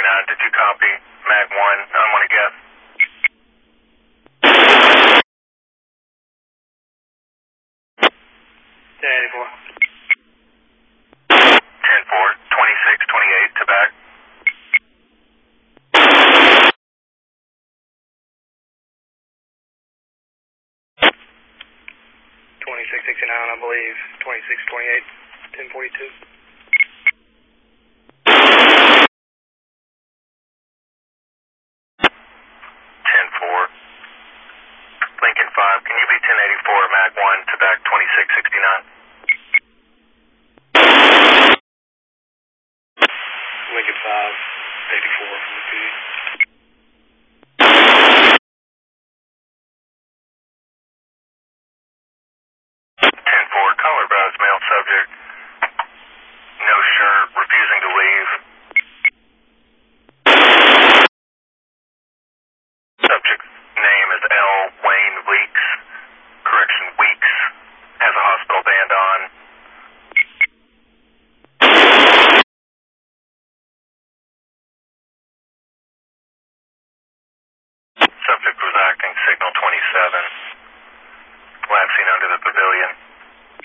Did you copy? Mag 1, I want to guess. 1084. 10-4, 26-28 to back. 2669, I believe. 2628, 1042. 10-4. Lincoln 5, can you be 1084, Mag 1 to back 2669? Lincoln 5, 84 from the PD. 10-4, color browse male subject. No shirt, refusing to leave. Subject name is L. Wayne Weeks. Correction, Weeks. Has a hospital band on. Subject was acting signal 27.